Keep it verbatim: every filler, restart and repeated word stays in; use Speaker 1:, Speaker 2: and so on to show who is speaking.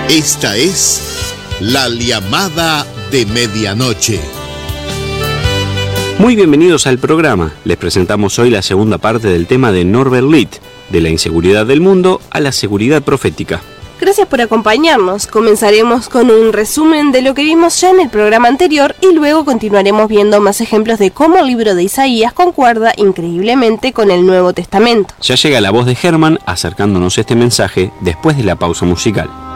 Speaker 1: Esta es La Llamada de Medianoche.
Speaker 2: Muy bienvenidos al programa. Les presentamos hoy la segunda parte del tema de Norbert Litt, de la inseguridad del mundo a la seguridad profética.
Speaker 3: Gracias por acompañarnos. Comenzaremos con un resumen de lo que vimos ya en el programa anterior y luego continuaremos viendo más ejemplos de cómo el libro de Isaías concuerda increíblemente con el Nuevo Testamento.
Speaker 2: Ya llega la voz de Germán acercándonos este mensaje después de la pausa musical.